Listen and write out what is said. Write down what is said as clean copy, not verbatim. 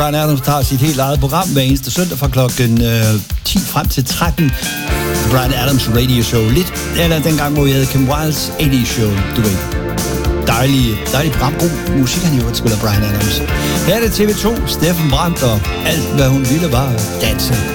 Bryan Adams tager sit helt eget program hver eneste søndag fra klokken 10 frem til 13. Bryan Adams Radio Show. Lidt eller dengang, hvor vi havde Kim Wildes 80's Show, du ved. Dejlig program. God musik, han jo spiller Bryan Adams. Her er det TV2, Steffen Brandt og alt, hvad hun ville, var danse.